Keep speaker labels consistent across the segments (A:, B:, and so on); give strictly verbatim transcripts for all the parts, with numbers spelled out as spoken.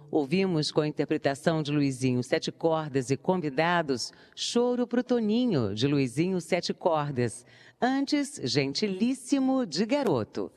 A: Ouvimos com a interpretação de Luizinho Sete Cordas e convidados, Choro pro Toninho, de Luizinho Sete Cordas. Antes, Gentilíssimo, de Garoto.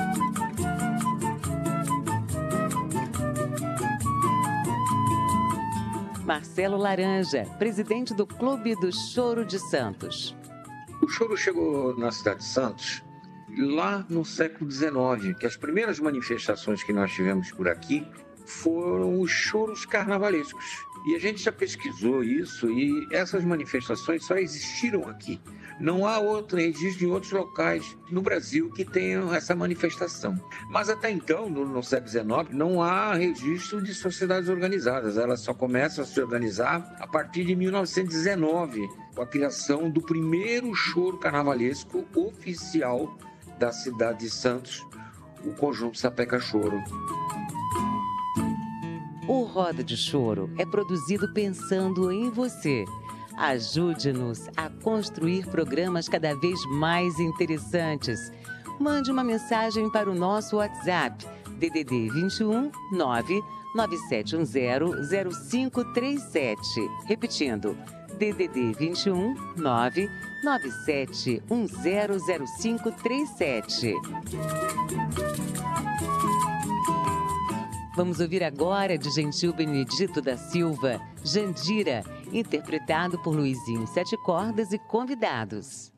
A: Marcelo Laranja, presidente do Clube do Choro de Santos.
B: O choro chegou na cidade de Santos lá no século dezenove, que as primeiras manifestações que nós tivemos por aqui foram os choros carnavalescos. E a gente já pesquisou isso e essas manifestações só existiram aqui. Não há outro registro em outros locais no Brasil que tenham essa manifestação. Mas até então, no, no século dezenove, não há registro de sociedades organizadas. Elas só começam a se organizar a partir de mil novecentos e dezenove, com a criação do primeiro choro carnavalesco oficial da cidade de Santos, o Conjunto Sapeca Choro.
A: O Roda de Choro é produzido pensando em você. Ajude-nos a construir programas cada vez mais interessantes. Mande uma mensagem para o nosso WhatsApp, D D D vinte e um, nove nove sete um zero, zero cinco três sete. Repetindo, D D D vinte e um, nove nove sete um zero, zero cinco três sete. Vamos ouvir agora de Gentil Benedito da Silva, Jandira, interpretado por Luizinho Sete Cordas e convidados.